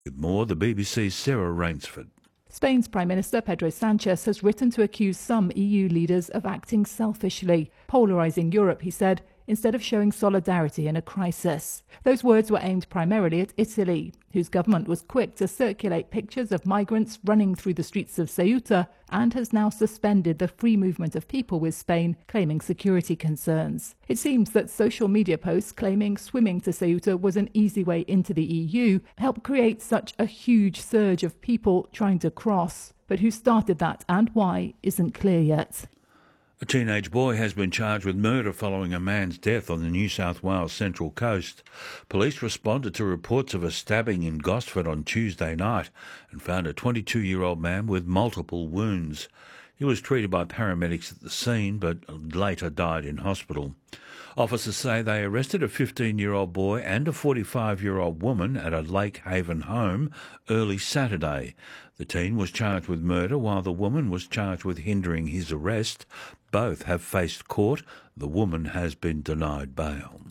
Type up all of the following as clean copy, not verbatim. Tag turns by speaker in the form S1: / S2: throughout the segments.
S1: With more, the BBC's Sarah Rainsford.
S2: Spain's Prime Minister Pedro Sanchez has written to accuse some EU leaders of acting selfishly, polarising Europe, he said, instead of showing solidarity in a crisis. Those words were aimed primarily at Italy, whose government was quick to circulate pictures of migrants running through the streets of Ceuta and has now suspended the free movement of people with Spain, claiming security concerns. It seems that social media posts claiming swimming to Ceuta was an easy way into the EU helped create such a huge surge of people trying to cross. But who started that and why isn't clear yet.
S1: A teenage boy has been charged with murder following a man's death on the New South Wales Central Coast. Police responded to reports of a stabbing in Gosford on Tuesday night and found a 22-year-old man with multiple wounds. He was treated by paramedics at the scene but later died in hospital. Officers say they arrested a 15-year-old boy and a 45-year-old woman at a Lake Haven home early Saturday. The teen was charged with murder while the woman was charged with hindering his arrest. Both have faced court. The woman has been denied bail.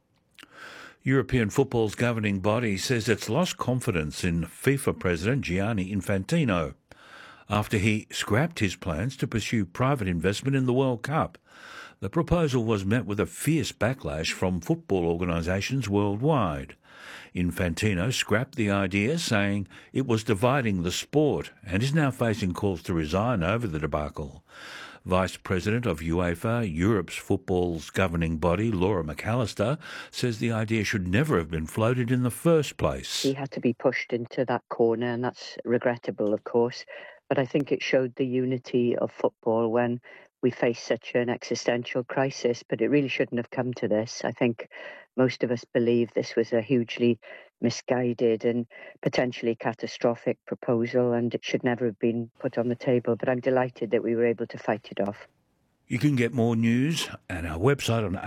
S1: European football's governing body says it's lost confidence in FIFA President Gianni Infantino after he scrapped his plans to pursue private investment in the World Cup. The proposal was met with a fierce backlash from football organisations worldwide. Infantino scrapped the idea, saying it was dividing the sport, and is now facing calls to resign over the debacle. Vice President of UEFA, Europe's football's governing body, Laura McAllister, says the idea should never have been floated in the first place.
S3: He had to be pushed into that corner, and that's regrettable, of course. But I think it showed the unity of football when we faced such an existential crisis. But it really shouldn't have come to this. I think most of us believe this was a hugely misguided and potentially catastrophic proposal, and it should never have been put on the table. But I'm delighted that we were able to fight it off.
S1: You can get more news at our website on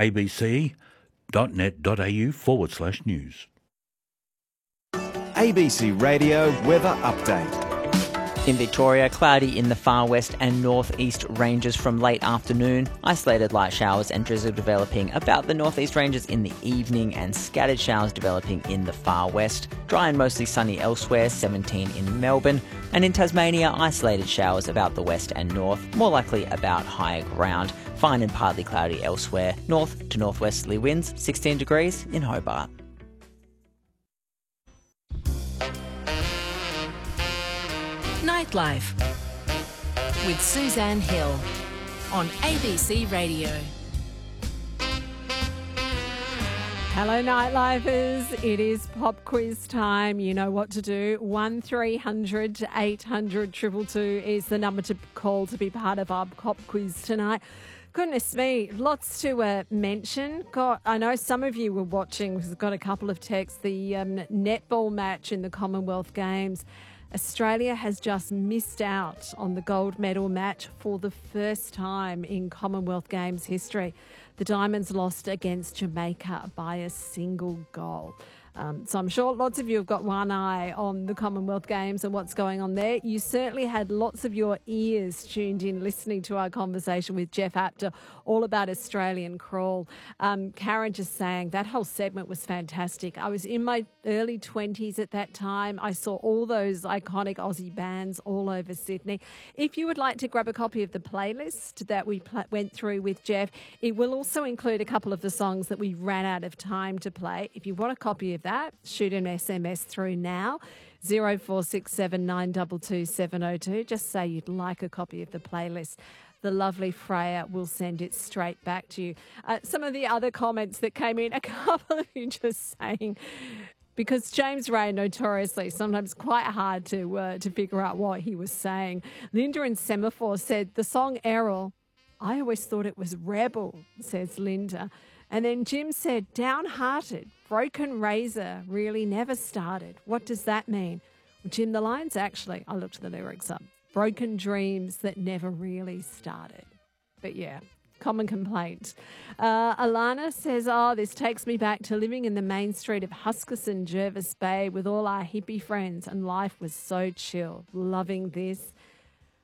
S1: abc.net.au/news.
S4: ABC Radio Weather Update.
S5: In Victoria, cloudy in the far west and northeast ranges from late afternoon. Isolated light showers and drizzle developing about the northeast ranges in the evening and scattered showers developing in the far west. Dry and mostly sunny elsewhere, 17 in Melbourne. And in Tasmania, isolated showers about the west and north, more likely about higher ground. Fine and partly cloudy elsewhere. North to northwesterly winds, 16 degrees in Hobart.
S6: Nightlife with Suzanne Hill on ABC Radio.
S7: Hello, Nightlifers. It is pop quiz time. You know what to do. 1300 800 222 is the number to call to be part of our pop quiz tonight. Goodness me, lots to mention. God, I know some of you were watching. We've got a couple of texts. The netball match in the Commonwealth Games. Australia has just missed out on the gold medal match for the first time in Commonwealth Games history. The Diamonds lost against Jamaica by a single goal. So I'm sure lots of you have got one eye on the Commonwealth Games and what's going on there. You certainly had lots of your ears tuned in listening to our conversation with Jeff Apter all about Australian crawl. Karen just saying that whole segment was fantastic. I was in my early 20s at that time. I saw all those iconic Aussie bands all over Sydney. If you would like to grab a copy of the playlist that we went through with Jeff, it will also include a couple of the songs that we ran out of time to play. If you want a copy of that, shoot an SMS through now, 0467 922 702. Just say you'd like a copy of the playlist. The lovely Freya will send it straight back to you. Some of the other comments that came in, a couple of you just saying, because James Ray notoriously sometimes quite hard to figure out what he was saying. Linda in Semaphore said, the song Errol, I always thought it was Rebel, says Linda. And then Jim said, downhearted, broken razor really never started. What does that mean? Well, Jim, the line's actually, I looked the lyrics up, broken dreams that never really started. But yeah, common complaint. Alana says, this takes me back to living in the main street of Huskisson, Jervis Bay with all our hippie friends, and life was so chill. Loving this.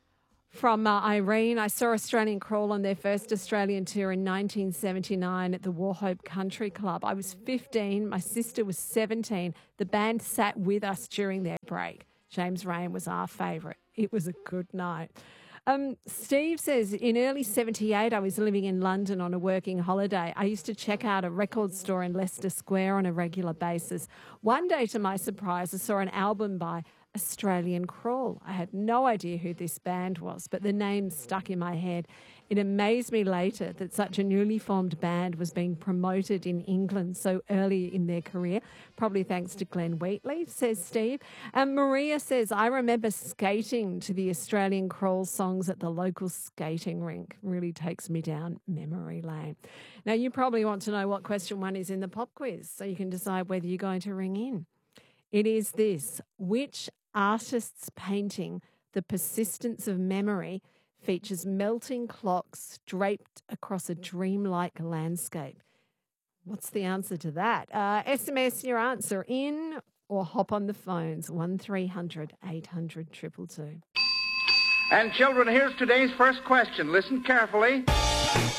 S7: From Irene, I saw Australian Crawl on their first Australian tour in 1979 at the Wauchope Country Club. I was 15, my sister was 17. The band sat with us during their break. James Rain was our favourite. It was a good night. Steve says, in early 78, I was living in London on a working holiday. I used to check out a record store in Leicester Square on a regular basis. One day, to my surprise, I saw an album by Australian Crawl. I had no idea who this band was, but the name stuck in my head. It amazed me later that such a newly formed band was being promoted in England so early in their career, probably thanks to Glenn Wheatley, says Steve. And Maria says, I remember skating to the Australian Crawl songs at the local skating rink. Really takes me down memory lane. Now, you probably want to know what question 1 is in the pop quiz, so you can decide whether you're going to ring in. It is this: which artist's painting, The Persistence of Memory, features melting clocks draped across a dreamlike landscape? What's the answer to that? SMS your answer in or hop on the phones, 1300 800 222.
S8: And children, here's today's first question. Listen carefully.